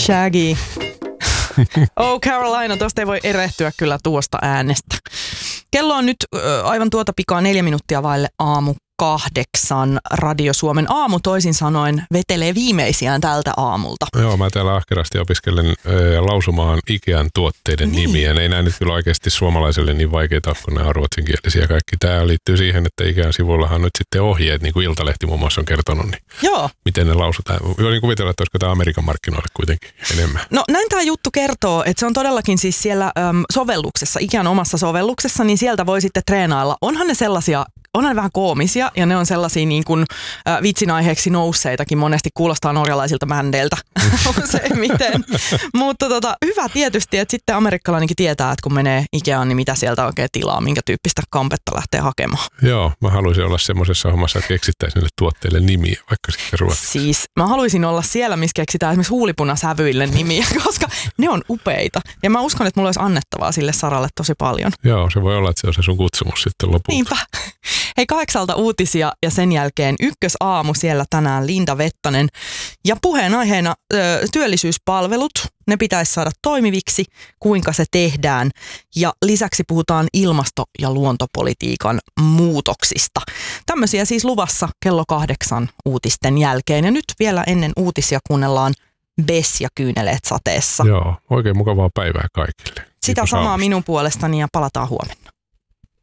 Shaggy. Oh Carolina, tosta ei voi erehtyä kyllä tuosta äänestä. Kello on nyt aivan tuota pikaa 4 minuuttia vaille aamu 8. Radio Suomen aamu toisin sanoen vetelee viimeisiään tältä aamulta. Joo, mä täällä ahkerasti opiskelen lausumaan Ikean tuotteiden nimiä. Ne ei näy nyt kyllä oikeasti suomalaiselle niin vaikeita, kun ne on ruotsinkielisiä kaikki. Tämä liittyy siihen, että Ikean sivuillahan on nyt sitten ohjeet, niin kuin Iltalehti muun muassa on kertonut, niin Joo. Miten ne lausutaan. Voin kuvitella, että olisiko tämä Amerikan markkinoille kuitenkin enemmän. No näin tämä juttu kertoo, että se on todellakin siis siellä sovelluksessa, Ikean omassa sovelluksessa, niin sieltä voi sitten treenailla. Onhan ne vähän koomisia ja ne on sellaisia niin kuin vitsin aiheeksi nousseitakin monesti, kuulostaa norjalaisilta bändeiltä. Se miten. Mutta hyvä tietysti, että sitten amerikkalainenkin tietää, että kun menee Ikeaan, niin mitä sieltä oikein tilaa, minkä tyyppistä kampetta lähtee hakemaan. Joo, mä haluaisin olla semmoisessa hommassa, että keksittäisiin niille tuotteille nimiä, vaikka sitten ruotsiksi. Siis mä haluaisin olla siellä, missä keksitään esimerkiksi huulipunasävyille nimiä, koska ne on upeita. Ja mä uskon, että mulla olisi annettavaa sille saralle tosi paljon. Joo, se voi olla, että se on se sun kutsumus sitten lopulta. Niinpä. Hei, 8 uutisia ja sen jälkeen ykkösaamu siellä tänään Linda Vettanen. Ja puheenaiheena työllisyyspalvelut, ne pitäisi saada toimiviksi, kuinka se tehdään. Ja lisäksi puhutaan ilmasto- ja luontopolitiikan muutoksista. Tämmöisiä siis luvassa kello 8 uutisten jälkeen. Ja nyt vielä ennen uutisia kuunnellaan Bess ja Kyyneleet sateessa. Joo, oikein mukavaa päivää kaikille. Sitä samaa minun puolestani ja palataan huomenna.